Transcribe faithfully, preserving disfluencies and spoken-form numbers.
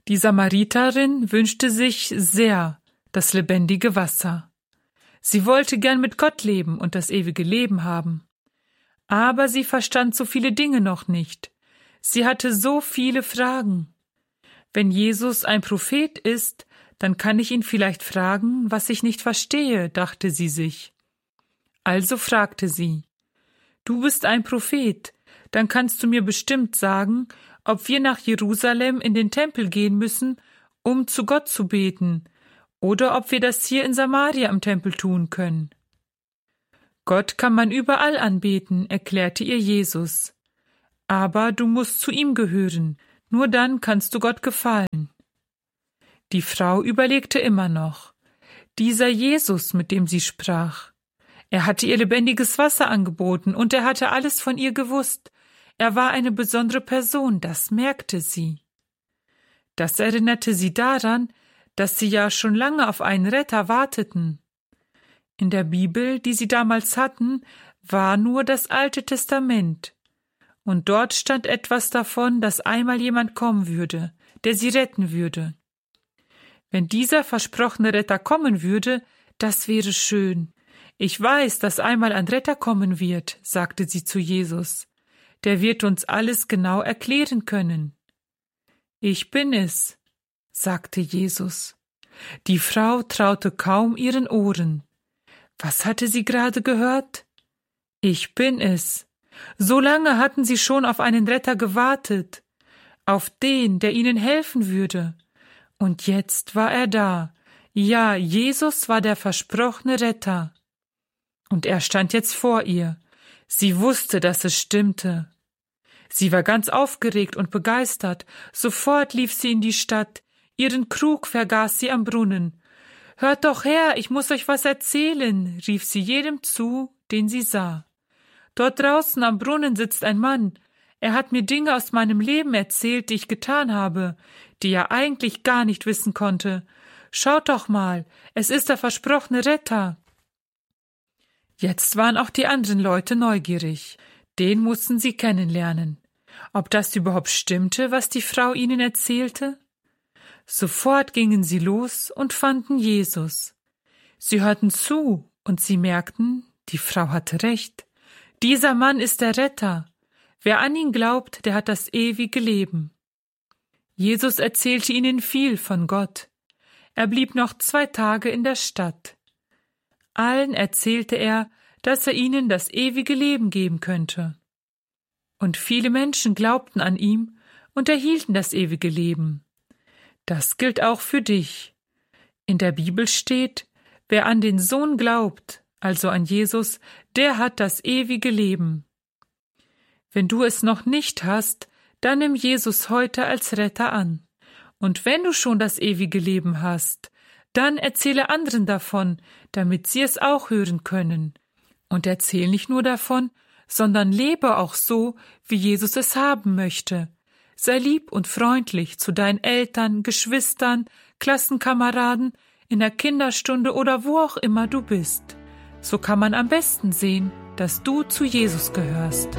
Die Samariterin wünschte sich sehr das lebendige Wasser. Sie wollte gern mit Gott leben und das ewige Leben haben. Aber sie verstand so viele Dinge noch nicht. Sie hatte so viele Fragen. Wenn Jesus ein Prophet ist, dann kann ich ihn vielleicht fragen, was ich nicht verstehe, dachte sie sich. Also fragte sie: Du bist ein Prophet, dann kannst du mir bestimmt sagen, ob wir nach Jerusalem in den Tempel gehen müssen, um zu Gott zu beten, oder ob wir das hier in Samaria im Tempel tun können. Gott kann man überall anbeten, erklärte ihr Jesus. Aber du musst zu ihm gehören, nur dann kannst du Gott gefallen. Die Frau überlegte immer noch. Dieser Jesus, mit dem sie sprach. Er hatte ihr lebendiges Wasser angeboten und er hatte alles von ihr gewusst. Er war eine besondere Person, das merkte sie. Das erinnerte sie daran, dass sie ja schon lange auf einen Retter warteten. In der Bibel, die sie damals hatten, war nur das Alte Testament. Und dort stand etwas davon, dass einmal jemand kommen würde, der sie retten würde. Wenn dieser versprochene Retter kommen würde, das wäre schön. Ich weiß, dass einmal ein Retter kommen wird, sagte sie zu Jesus. Der wird uns alles genau erklären können. Ich bin es, sagte Jesus. Die Frau traute kaum ihren Ohren. Was hatte sie gerade gehört? Ich bin es. So lange hatten sie schon auf einen Retter gewartet, auf den, der ihnen helfen würde. Und jetzt war er da. Ja, Jesus war der versprochene Retter. Und er stand jetzt vor ihr. Sie wusste, dass es stimmte. Sie war ganz aufgeregt und begeistert. Sofort lief sie in die Stadt. Ihren Krug vergaß sie am Brunnen. »Hört doch her, ich muss euch was erzählen«, rief sie jedem zu, den sie sah. »Dort draußen am Brunnen sitzt ein Mann. Er hat mir Dinge aus meinem Leben erzählt, die ich getan habe, die er eigentlich gar nicht wissen konnte. Schaut doch mal, es ist der versprochene Retter.« Jetzt waren auch die anderen Leute neugierig. Den mussten sie kennenlernen. Ob das überhaupt stimmte, was die Frau ihnen erzählte? Sofort gingen sie los und fanden Jesus. Sie hörten zu und sie merkten, die Frau hatte recht. Dieser Mann ist der Retter. Wer an ihn glaubt, der hat das ewige Leben. Jesus erzählte ihnen viel von Gott. Er blieb noch zwei Tage in der Stadt. Allen erzählte er, dass er ihnen das ewige Leben geben könnte. Und viele Menschen glaubten an ihm und erhielten das ewige Leben. Das gilt auch für dich. In der Bibel steht, wer an den Sohn glaubt, also an Jesus, der hat das ewige Leben. Wenn du es noch nicht hast, dann nimm Jesus heute als Retter an. Und wenn du schon das ewige Leben hast, dann erzähle anderen davon, damit sie es auch hören können. Und erzähl nicht nur davon, sondern lebe auch so, wie Jesus es haben möchte. Sei lieb und freundlich zu deinen Eltern, Geschwistern, Klassenkameraden, in der Kinderstunde oder wo auch immer du bist. So kann man am besten sehen, dass du zu Jesus gehörst.